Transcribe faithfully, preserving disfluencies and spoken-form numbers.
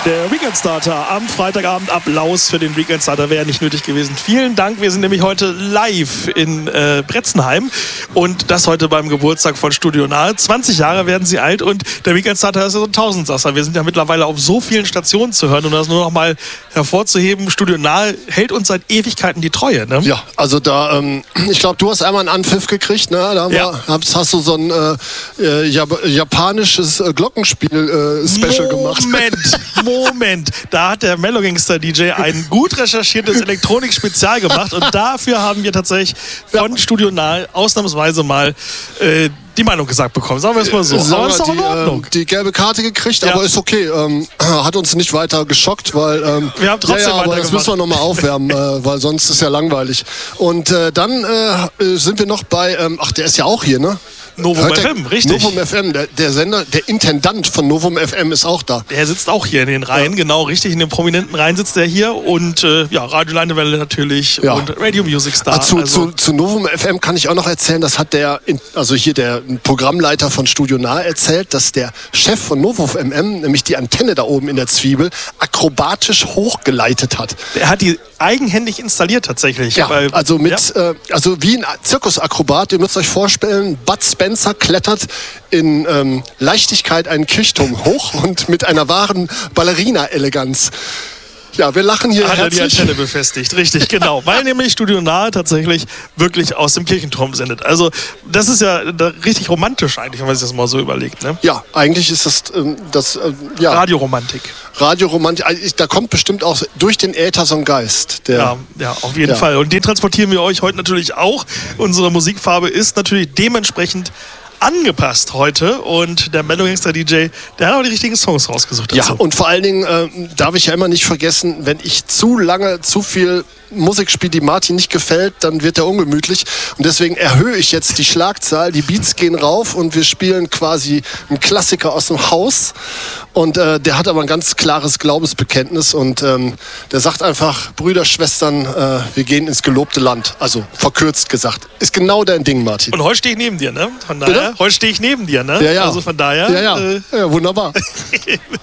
Der Weekend Starter am Freitagabend. Applaus für den Weekend Starter wäre nicht nötig gewesen. Vielen Dank. Wir sind nämlich heute live in äh, Bretzenheim und das heute beim Geburtstag von Studio Nahe. zwanzig Jahre werden sie alt und der Weekend Starter ist ja so ein Tausendsasser. Wir sind ja mittlerweile auf so vielen Stationen zu hören und das nur noch mal hervorzuheben. Studio Nahe hält uns seit Ewigkeiten die Treue. Ne? Ja, also da, ähm, ich glaube, du hast einmal einen Anpfiff gekriegt. Ne? Da ja. wir, hast, hast du so ein äh, Jap- japanisches äh, Glockenspiel-Special äh, gemacht. Moment, Moment. Da hat der Mellowgangster D J ein gut recherchiertes Elektronik-Spezial gemacht und dafür haben wir tatsächlich von ja. Studio Nahe ausnahmsweise mal äh, die Meinung gesagt bekommen. Sagen wir es mal so. Sagen aber ist doch in Ordnung. Die, äh, die gelbe Karte gekriegt, ja. aber ist okay. Ähm, hat uns nicht weiter geschockt, weil ähm, wir haben trotzdem ja, ja, aber das müssen wir nochmal aufwärmen, äh, weil sonst ist ja langweilig. Und äh, dann äh, sind wir noch bei, ähm, ach, der ist ja auch hier, ne? Novum F M, richtig. Novum F M, der, der Sender, der Intendant von Novum F M ist auch da. Der sitzt auch hier in den Reihen, ja. genau, richtig, in den prominenten Reihen sitzt er hier und äh, ja, Radio Leinewelle natürlich ja. und Radio Music Star. Ah, zu, also. zu, zu Novum F M kann ich auch noch erzählen, das hat der, also hier der Programmleiter von Studio Nahe erzählt, dass der Chef von Novum F M, nämlich die Antenne da oben in der Zwiebel, akrobatisch hochgeleitet hat. Er hat die eigenhändig installiert tatsächlich. Ja, weil, also mit, ja. äh, also wie ein Zirkusakrobat, ihr müsst euch vorstellen, Bud Spencer klettert in ähm, Leichtigkeit einen Kirchturm hoch und mit einer wahren Ballerina-Eleganz. Ja, wir lachen hier hat herzlich. Er die Antenne befestigt, richtig, genau. Weil nämlich Studio Nahe tatsächlich wirklich aus dem Kirchenturm sendet. Also das ist ja richtig romantisch eigentlich, wenn man sich das mal so überlegt. Ne? Ja, eigentlich ist das, ähm, das äh, ja. Radioromantik. Radioromantik, da kommt bestimmt auch durch den Äther so ein Geist. Der, ja, ja, auf jeden ja. Fall. Und den transportieren wir euch heute natürlich auch. Unsere Musikfarbe ist natürlich dementsprechend angepasst heute und der Mellowgangster D J, der hat auch die richtigen Songs rausgesucht dazu. Ja, und vor allen Dingen äh, darf ich ja immer nicht vergessen, wenn ich zu lange, zu viel Musik spiele, die Martin nicht gefällt, dann wird er ungemütlich und deswegen erhöhe ich jetzt die Schlagzahl, die Beats gehen rauf und wir spielen quasi einen Klassiker aus dem Haus und äh, der hat aber ein ganz klares Glaubensbekenntnis und ähm, der sagt einfach, Brüder, Schwestern, äh, wir gehen ins gelobte Land, also verkürzt gesagt. Ist genau dein Ding, Martin. Und heute stehe ich neben dir, ne? Von daher, Bitte? heute stehe ich neben dir, ne? Ja, ja. Also von daher. Ja, ja. Äh, ja wunderbar.